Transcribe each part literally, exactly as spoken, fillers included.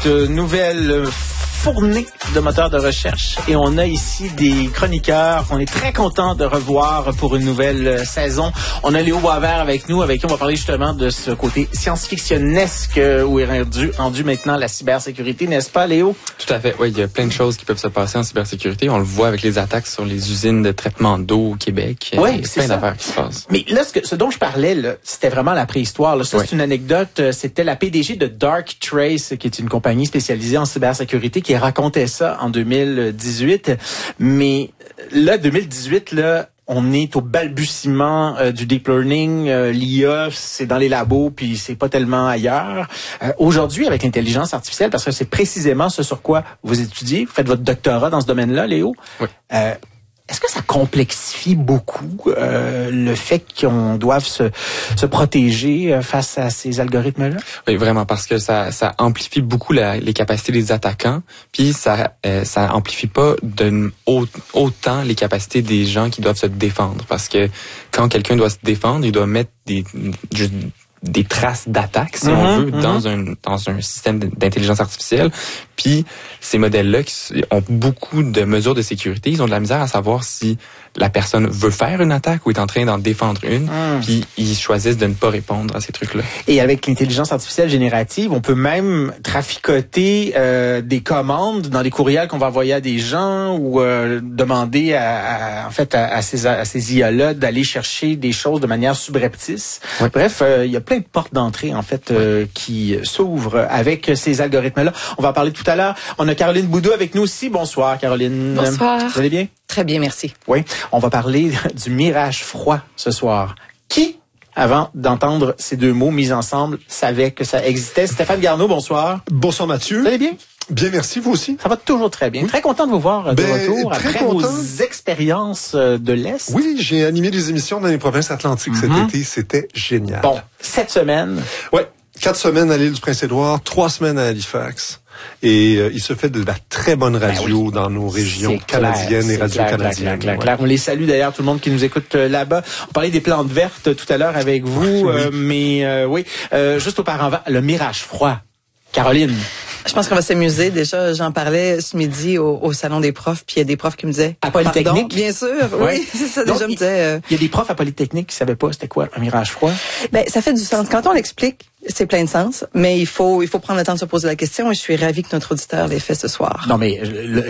cette nouvelle fournée de moteurs de recherche et on a ici des chroniqueurs qu'on est très content de revoir pour une nouvelle saison. On a Léo Boisvert avec nous, avec qui on va parler justement de ce côté science-fictionnesque où est rendu, rendu maintenant la cybersécurité, n'est-ce pas Léo? Tout à fait, oui, il y a plein de choses qui peuvent se passer en cybersécurité. On le voit avec les attaques sur les usines de traitement d'eau au Québec. Oui, il y a plein d'affaires qui se passent. Mais là, ce, que, ce dont je parlais, là, c'était vraiment la préhistoire. Là. Ça, oui. C'est une anecdote. C'était la P D G de Darktrace, qui est une compagnie spécialisée en cybersécurité, qui racontait ça en deux mille dix-huit. Mais là, deux mille dix-huit, là, on est au balbutiement euh, du deep learning. Euh, L'I A, c'est dans les labos, puis c'est pas tellement ailleurs. Euh, aujourd'hui, avec l'intelligence artificielle, parce que c'est précisément ce sur quoi vous étudiez, vous faites votre doctorat dans ce domaine-là, Léo. Oui. Euh, Est-ce que ça complexifie beaucoup euh, le fait qu'on doive se, se protéger euh, face à ces algorithmes-là? Oui, vraiment, parce que ça, ça amplifie beaucoup la, les capacités des attaquants, puis ça, euh, ça amplifie pas de, autant les capacités des gens qui doivent se défendre, parce que quand quelqu'un doit se défendre, il doit mettre des juste des traces d'attaque, si mm-hmm, on veut, mm-hmm. dans un dans un système d'intelligence artificielle. Puis ces modèles-là qui ont beaucoup de mesures de sécurité, ils ont de la misère à savoir si la personne veut faire une attaque ou est en train d'en défendre une, mm. puis ils choisissent de ne pas répondre à ces trucs-là. Et avec l'intelligence artificielle générative, on peut même traficoter euh, des commandes dans des courriels qu'on va envoyer à des gens ou euh, demander à, à en fait à, à ces à ces I A-là d'aller chercher des choses de manière subreptice. Oui. Bref, euh, il y a plein de portes d'entrée en fait euh, qui s'ouvrent avec ces algorithmes-là. On va en parler tout à l'heure. On a Caroline Boudou avec nous aussi. Bonsoir Caroline. Bonsoir. Vous allez bien? Très bien, merci. Oui, on va parler du mirage froid ce soir. Qui, avant d'entendre ces deux mots mis ensemble, savait que ça existait? Stéphane Garneau, bonsoir. Bonsoir Mathieu. Vous allez bien? Bien, merci, vous aussi. Ça va toujours très bien. Oui. Très content de vous voir de ben, retour après content. Vos expériences de l'Est. Oui, j'ai animé des émissions dans les provinces atlantiques mm-hmm. cet été. C'était génial. Bon, cette semaine. Ouais, quatre semaines à l'île du Prince-Édouard, trois semaines à Halifax. Et euh, il se fait de la très bonne radio ben oui. dans nos régions c'est canadiennes clair, et radio-canadiennes. Clair, clair, ouais. On les salue d'ailleurs, tout le monde qui nous écoute euh, là-bas. On parlait des plantes vertes tout à l'heure avec vous, oui. euh, mais euh, oui, euh, juste auparavant, le mirage froid. Caroline. Je pense qu'on va s'amuser. Déjà, j'en parlais ce midi au, au salon des profs, puis il y a des profs qui me disaient... À Polytechnique? Pardon, bien sûr, ouais. Oui, c'est ça. Donc, déjà, me disait... Euh... Il y a des profs à Polytechnique qui savaient pas c'était quoi un mirage froid? Ben, ça fait du sens. Quand on l'explique, c'est plein de sens, mais il faut il faut prendre le temps de se poser la question et je suis ravie que notre auditeur l'ait fait ce soir. Non, mais le,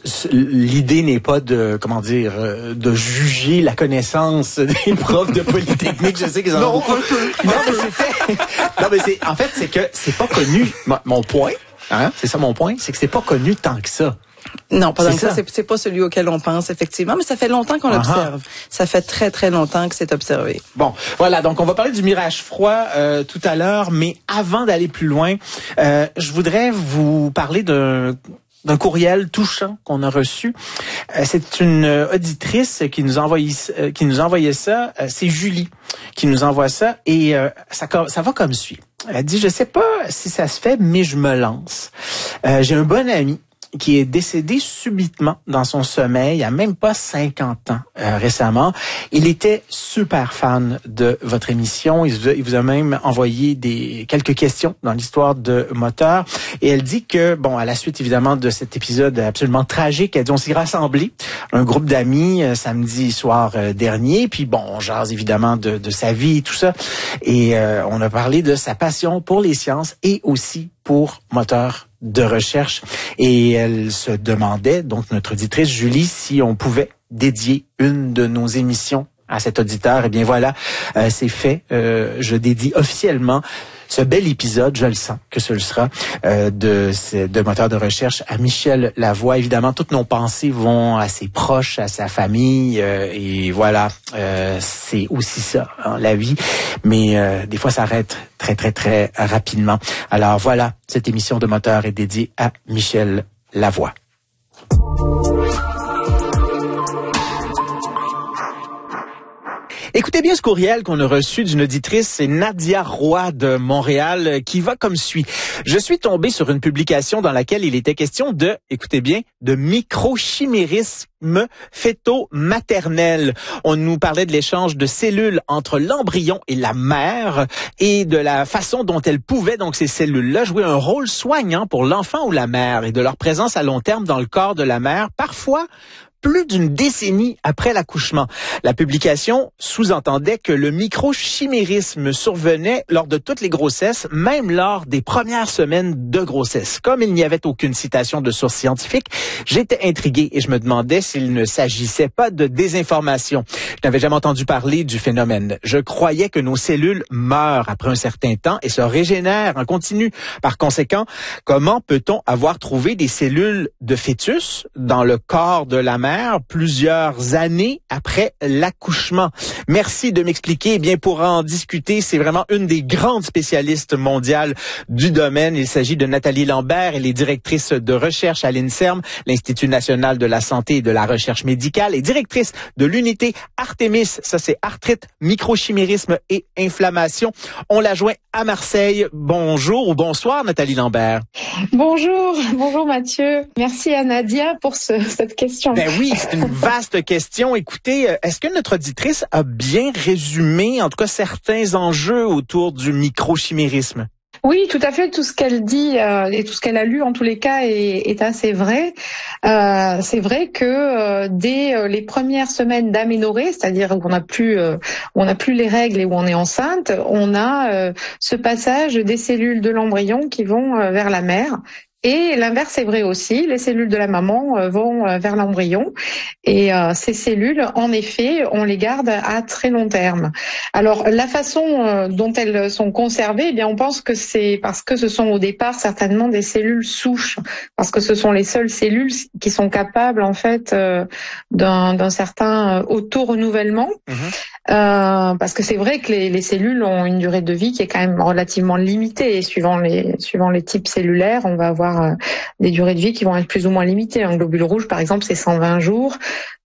l'idée n'est pas de, comment dire, de juger la connaissance des profs de Polytechnique. Je sais qu'ils en non, ont beaucoup. Non, mais c'était... Non, mais c'est... En fait, c'est que c'est pas connu. Mon point... Hein? C'est ça mon point, c'est que c'est pas connu tant que ça. Non, pas tant que ça, c'est, c'est pas celui auquel on pense, effectivement, mais ça fait longtemps qu'on uh-huh. l'observe. Ça fait très, très longtemps que c'est observé. Bon, voilà, donc on va parler du mirage froid euh, tout à l'heure, mais avant d'aller plus loin, euh, je voudrais vous parler d'un... d'un courriel touchant qu'on a reçu. Euh, c'est une auditrice qui nous a envoyé, euh, qui nous a envoyé ça. Euh, c'est Julie qui nous envoie ça et euh, ça, ça va comme suit. Elle dit, je sais pas si ça se fait, mais je me lance. Euh, j'ai un bon ami qui est décédé subitement dans son sommeil, il y a même pas cinquante ans euh, récemment. Il était super fan de votre émission. Il vous a, il vous a même envoyé des quelques questions dans l'histoire de Moteur. Et elle dit que, bon, à la suite évidemment de cet épisode absolument tragique, elle dit on s'est rassemblés, un groupe d'amis euh, samedi soir euh, dernier. Puis bon, on jase évidemment de, de sa vie et tout ça. Et euh, on a parlé de sa passion pour les sciences et aussi pour Moteur de recherche. Et elle se demandait, donc notre auditrice Julie, si on pouvait dédier une de nos émissions à cet auditeur. Eh bien voilà, euh, c'est fait. Euh, je dédie officiellement ce bel épisode, je le sens que ce le sera, euh, de, de Moteur de recherche à Michel Lavoie. Évidemment, toutes nos pensées vont à ses proches, à sa famille, euh, et voilà, euh, c'est aussi ça, hein, la vie. Mais euh, des fois, ça arrête très, très, très rapidement. Alors voilà, cette émission de Moteur est dédiée à Michel Lavoie. Écoutez bien ce courriel qu'on a reçu d'une auditrice, c'est Nadia Roy de Montréal, qui va comme suit. Je suis tombée sur une publication dans laquelle il était question de, écoutez bien, de microchimérisme fœto-maternel. On nous parlait de l'échange de cellules entre l'embryon et la mère et de la façon dont elles pouvaient, donc ces cellules-là, jouer un rôle soignant pour l'enfant ou la mère et de leur présence à long terme dans le corps de la mère, parfois plus d'une décennie après l'accouchement. La publication sous-entendait que le microchimérisme survenait lors de toutes les grossesses, même lors des premières semaines de grossesse. Comme il n'y avait aucune citation de source scientifique, j'étais intriguée et je me demandais s'il ne s'agissait pas de désinformation. Je n'avais jamais entendu parler du phénomène. Je croyais que nos cellules meurent après un certain temps et se régénèrent en continu. Par conséquent, comment peut-on avoir trouvé des cellules de fœtus dans le corps de la mère plusieurs années après l'accouchement? Merci de m'expliquer. Eh bien, pour en discuter, c'est vraiment une des grandes spécialistes mondiales du domaine. Il s'agit de Nathalie Lambert. Elle est directrice de recherche à l'INSERM, l'Institut national de la santé et de la recherche médicale, et directrice de l'unité Artémis. Ça, c'est arthrite, microchimérisme et inflammation. On la joint à Marseille. Bonjour ou bonsoir, Nathalie Lambert. Bonjour, bonjour Mathieu. Merci à Nadia pour ce, cette question. Ben oui, c'est une vaste question. Écoutez, est-ce que notre auditrice a bien résumé, en tout cas, certains enjeux autour du microchimérisme? Oui, tout à fait. Tout ce qu'elle dit euh, et tout ce qu'elle a lu, en tous les cas, est, est assez vrai. Euh, c'est vrai que euh, dès euh, les premières semaines d'aménorrhée, c'est-à-dire où on n'a plus, euh, où on n'a plus les règles et où on est enceinte, on a euh, ce passage des cellules de l'embryon qui vont euh, vers la mère. Et l'inverse est vrai aussi, les cellules de la maman euh, vont euh, vers l'embryon et euh, ces cellules, en effet, on les garde à très long terme. Alors la façon euh, dont elles sont conservées, eh bien on pense que c'est parce que ce sont au départ certainement des cellules souches, parce que ce sont les seules cellules qui sont capables en fait euh, d'un, d'un certain auto-renouvellement. Mmh. Euh, parce que c'est vrai que les, les cellules ont une durée de vie qui est quand même relativement limitée et suivant les suivant les types cellulaires, on va avoir euh, des durées de vie qui vont être plus ou moins limitées. Un globule rouge, par exemple, c'est cent vingt jours.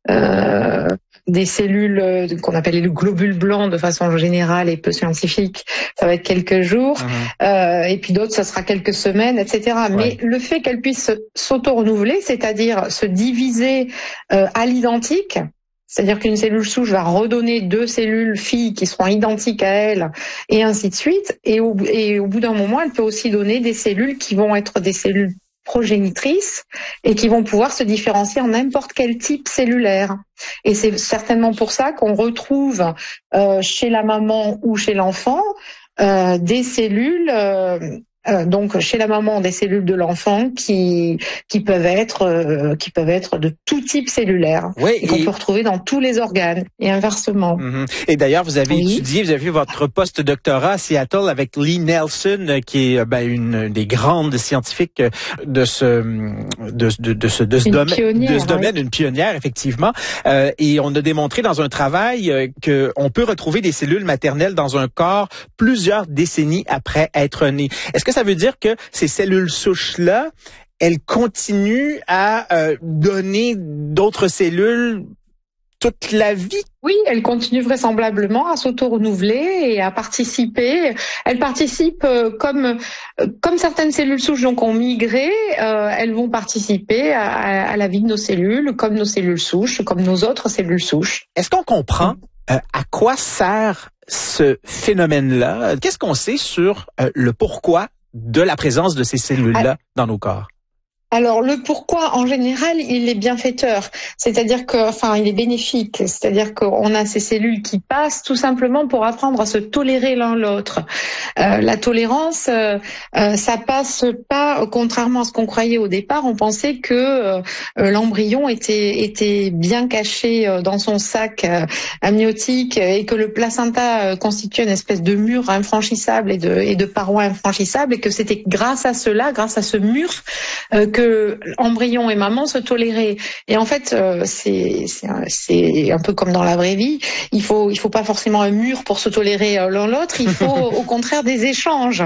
Euh, des cellules qu'on appelle les globules blancs de façon générale et peu scientifique, ça va être quelques jours. Mmh. Euh, et puis d'autres, ça sera quelques semaines, et cetera. Ouais. Mais le fait qu'elles puissent s'auto-renouveler, c'est-à-dire se diviser euh, à l'identique, c'est-à-dire qu'une cellule souche va redonner deux cellules filles qui seront identiques à elle, et ainsi de suite. Et au, et au bout d'un moment, elle peut aussi donner des cellules qui vont être des cellules progénitrices et qui vont pouvoir se différencier en n'importe quel type cellulaire. Et c'est certainement pour ça qu'on retrouve euh, chez la maman ou chez l'enfant euh, des cellules... Euh, Euh, donc chez la maman des cellules de l'enfant qui qui peuvent être euh, qui peuvent être de tout type cellulaire, oui, et qu'on et... peut retrouver dans tous les organes et inversement. Mm-hmm. Et d'ailleurs vous avez oui. étudié, vous avez fait votre post-doctorat à Seattle avec Lee Nelson, qui est ben, une des grandes scientifiques de ce de de, de ce de ce, domaine, de ce domaine, oui. Une pionnière effectivement. Euh, et on a démontré dans un travail euh, que on peut retrouver des cellules maternelles dans un corps plusieurs décennies après être né. Est-ce que ça veut dire que ces cellules souches-là, elles continuent à euh, donner d'autres cellules toute la vie? Oui, elles continuent vraisemblablement à s'auto-renouveler et à participer. Elles participent euh, comme euh, comme certaines cellules souches donc ont migré, euh, elles vont participer à, à la vie de nos cellules, comme nos cellules souches, comme nos autres cellules souches. Est-ce qu'on comprend euh, à quoi sert ce phénomène-là? Qu'est-ce qu'on sait sur euh, le pourquoi de la présence de ces cellules-là dans nos corps? Alors le pourquoi en général il est bienfaiteur, c'est-à-dire que enfin il est bénéfique, c'est-à-dire qu'on a ces cellules qui passent tout simplement pour apprendre à se tolérer l'un l'autre. Euh, la tolérance, euh, euh, ça passe pas, contrairement à ce qu'on croyait au départ, on pensait que euh, l'embryon était était bien caché euh, dans son sac euh, amniotique et que le placenta euh, constituait une espèce de mur infranchissable et de et de parois infranchissables et que c'était grâce à cela, grâce à ce mur euh, que que embryon et maman se toléraient. Et en fait, euh, c'est, c'est, un, c'est un peu comme dans la vraie vie. Il faut, il faut pas forcément un mur pour se tolérer l'un l'autre. Il faut au contraire des échanges.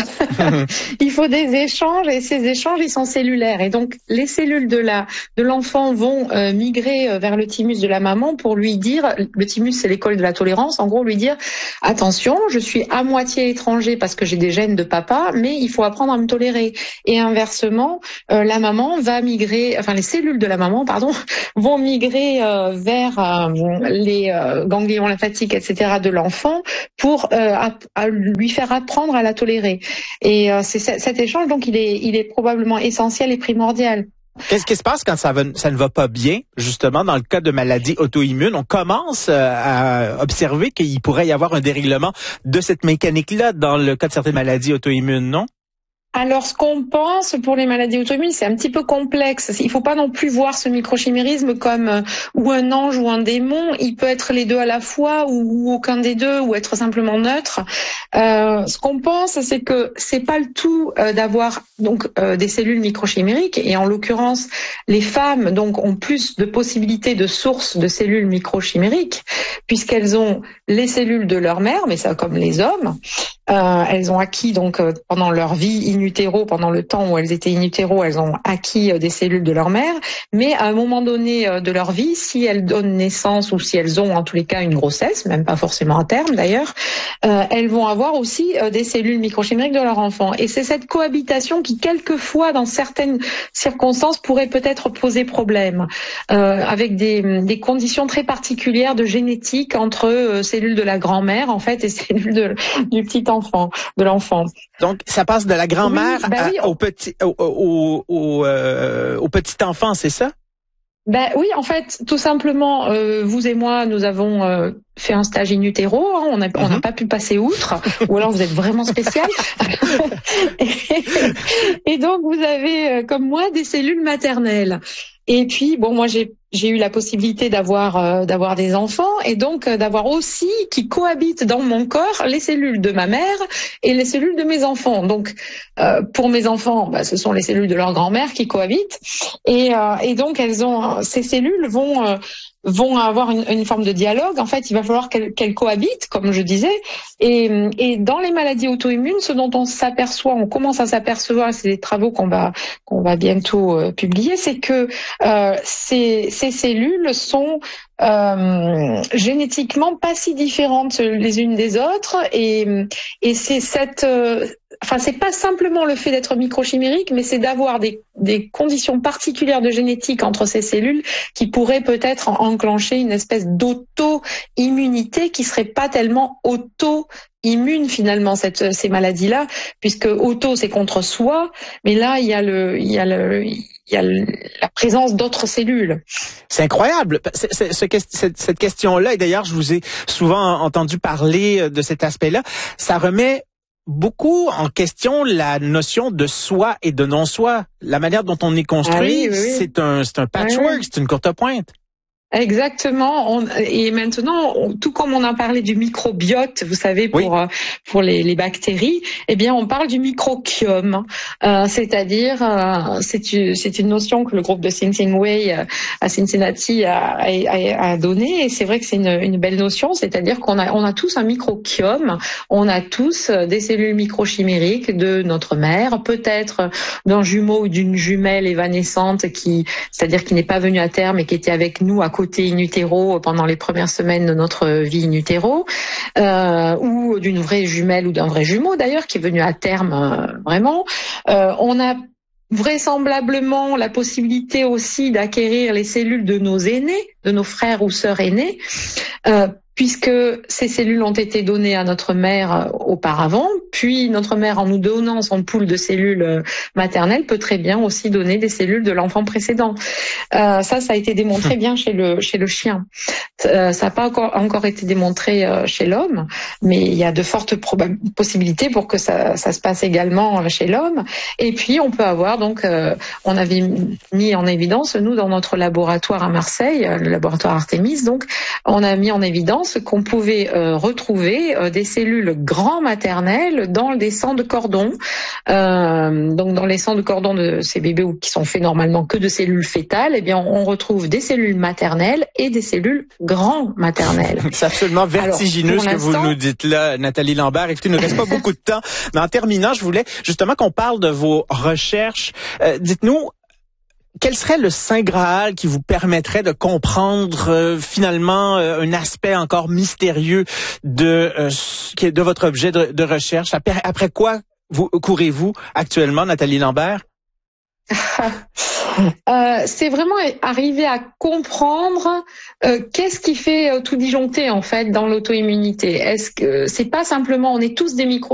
Il faut des échanges et ces échanges, ils sont cellulaires. Et donc, les cellules de la, de l'enfant vont euh, migrer vers le thymus de la maman pour lui dire, le thymus c'est l'école de la tolérance, en gros lui dire, attention, je suis à moitié étranger parce que j'ai des gènes de papa, mais il faut apprendre à me tolérer. Et inversement, euh, la maman va migrer, enfin les cellules de la maman, pardon, vont migrer euh, vers euh, les euh, ganglions lymphatiques, et cetera de l'enfant pour euh, à, à lui faire apprendre à la tolérer. Et euh, c'est cet échange, donc il est, il est probablement essentiel et primordial. Qu'est-ce qui se passe quand ça, va, ça ne va pas bien, justement, dans le cas de maladies auto-immunes? On commence à observer qu'il pourrait y avoir un dérèglement de cette mécanique-là dans le cas de certaines maladies auto-immunes, non? Alors, ce qu'on pense pour les maladies auto-immunes, c'est un petit peu complexe. Il faut pas non plus voir ce microchimérisme comme euh, ou un ange ou un démon. Il peut être les deux à la fois ou, ou aucun des deux ou être simplement neutre. Euh, ce qu'on pense, c'est que c'est pas le tout euh, d'avoir donc euh, des cellules microchimériques et en l'occurrence, les femmes donc ont plus de possibilités de sources de cellules microchimériques puisqu'elles ont les cellules de leur mère, mais ça comme les hommes. Euh, elles ont acquis donc euh, pendant leur vie in utero, pendant le temps où elles étaient in utero, elles ont acquis euh, des cellules de leur mère. Mais à un moment donné euh, de leur vie, si elles donnent naissance ou si elles ont en tous les cas une grossesse, même pas forcément à terme d'ailleurs, euh, elles vont avoir aussi euh, des cellules microchimériques de leur enfant. Et c'est cette cohabitation qui quelquefois, dans certaines circonstances, pourrait peut-être poser problème, euh, avec des, des conditions très particulières de génétique entre euh, cellules de la grand-mère en fait et cellules de, du petit enfant. Enfant, de l'enfant. Donc, ça passe de la grand-mère oui, ben oui, au petit, au, au, au, euh, au petit enfant, c'est ça? Ben oui, en fait, tout simplement, euh, vous et moi, nous avons euh, fait un stage in utero, hein, on n'a on n'a pas pu passer outre, ou alors vous êtes vraiment spécial. et, et donc, vous avez, euh, comme moi, des cellules maternelles. Et puis, bon, moi, j'ai j'ai eu la possibilité d'avoir euh, d'avoir des enfants et donc euh, d'avoir aussi qui cohabitent dans mon corps les cellules de ma mère et les cellules de mes enfants. Donc, euh, pour mes enfants, bah, ce sont les cellules de leur grand-mère qui cohabitent et euh, et donc elles ont ces cellules vont euh, vont avoir une, une forme de dialogue. En fait, il va falloir qu'elles, qu'elles cohabitent, comme je disais. Et, et dans les maladies auto-immunes, ce dont on s'aperçoit, on commence à s'apercevoir, c'est des travaux qu'on va qu'on va bientôt euh, publier, c'est que euh, ces, ces cellules sont euh, génétiquement pas si différentes les unes des autres. Et, et c'est cette euh, Enfin, c'est pas simplement le fait d'être microchimérique, mais c'est d'avoir des, des conditions particulières de génétique entre ces cellules qui pourraient peut-être enclencher une espèce d'auto-immunité qui serait pas tellement auto-immune finalement cette, ces maladies-là, puisque auto c'est contre soi, mais là il y a le, il y a le, il y a la présence d'autres cellules. C'est incroyable. C'est, c'est, ce, cette, cette question-là, et d'ailleurs je vous ai souvent entendu parler de cet aspect-là, ça remet beaucoup en question la notion de soi et de non-soi. La manière dont on est construit, ah oui, oui, oui. c'est un, c'est un patchwork, oui, oui. c'est une courte pointe. Exactement. On, et maintenant, on, tout comme on a parlé du microbiote, vous savez, pour oui. pour les, les bactéries, eh bien, on parle du microbiome. Euh, c'est-à-dire, euh, c'est une c'est une notion que le groupe de Thinking Way euh, à Cincinnati a, a, a donnée. Et c'est vrai que c'est une, une belle notion. C'est-à-dire qu'on a on a tous un microbiome. On a tous des cellules microchimériques de notre mère, peut-être d'un jumeau ou d'une jumelle évanescente qui, c'est-à-dire qui n'est pas venue à terme et qui était avec nous à côté in utero pendant les premières semaines de notre vie in utero, euh, ou d'une vraie jumelle ou d'un vrai jumeau d'ailleurs qui est venu à terme euh, vraiment. Euh, on a vraisemblablement la possibilité aussi d'acquérir les cellules de nos aînés, de nos frères ou sœurs aînés, euh, puisque ces cellules ont été données à notre mère auparavant, puis notre mère, en nous donnant son pool de cellules maternelles, peut très bien aussi donner des cellules de l'enfant précédent. Euh, ça, ça a été démontré bien chez le chez le chien. Euh, ça n'a pas encore, encore été démontré euh, chez l'homme, mais il y a de fortes probab- possibilités pour que ça, ça se passe également chez l'homme. Et puis, on peut avoir, donc, euh, on avait mis en évidence, nous, dans notre laboratoire à Marseille, le laboratoire Artemis, donc, on a mis en évidence science qu'on pouvait euh, retrouver euh, des cellules grand maternelles dans des sangs de cordon. Euh, donc dans les sangs de cordon de ces bébés qui sont faits normalement que de cellules fétales, eh bien on retrouve des cellules maternelles et des cellules grand maternelles. C'est absolument vertigineux. Alors, ce que vous nous dites là, Nathalie Lambert. Écoutez, il ne nous reste pas beaucoup de temps, mais en terminant, je voulais justement qu'on parle de vos recherches. Euh, dites-nous, quel serait le Saint Graal qui vous permettrait de comprendre euh, finalement euh, un aspect encore mystérieux de euh, de votre objet de, de recherche? Après, après quoi vous courez-vous actuellement, Nathalie Lambert? Euh, c'est vraiment arriver à comprendre euh, qu'est-ce qui fait euh, tout disjoncter en fait dans l'auto-immunité. Est-ce que c'est pas simplement on est tous des micro